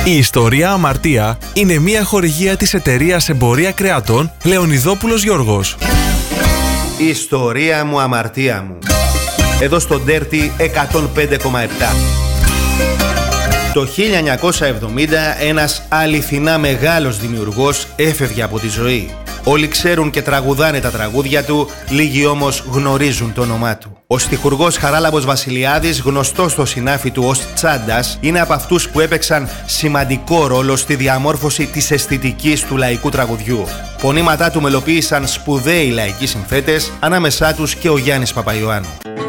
Η ιστορία Αμαρτία είναι μια χορηγία της εταιρείας Εμπορία Κρεατών Λεωνιδόπουλος Γιώργος. Η ιστορία μου, αμαρτία μου. Εδώ στο Dirty 105,7. Το 1970 ένας αληθινά μεγάλος δημιουργός έφευγε από τη ζωή. Όλοι ξέρουν και τραγουδάνε τα τραγούδια του, λίγοι όμως γνωρίζουν το όνομά του. Ο στιχουργός Χαράλαμπος Βασιλιάδης, γνωστός στο συνάφι του ως Τσάντας, είναι από αυτούς που έπαιξαν σημαντικό ρόλο στη διαμόρφωση της αισθητικής του λαϊκού τραγουδιού. Φωνήματά του μελοποίησαν σπουδαίοι λαϊκοί συνθέτες, ανάμεσά τους και ο Γιάννης Παπαϊωάννου.